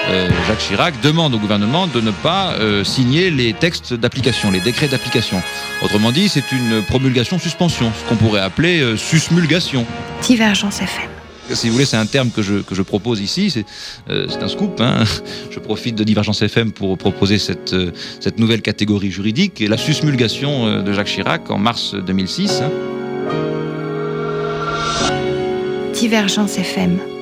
Jacques Chirac demande au gouvernement de ne pas signer les textes d'application, les décrets d'application. Autrement dit, c'est une promulgation-suspension, ce qu'on pourrait appeler susmulgation. Divergence FM. Si vous voulez, c'est un terme que je propose ici, c'est un scoop. Hein. Je profite de Divergence FM pour proposer cette nouvelle catégorie juridique, et la susmulgation de Jacques Chirac en mars 2006. Hein. Divergence FM.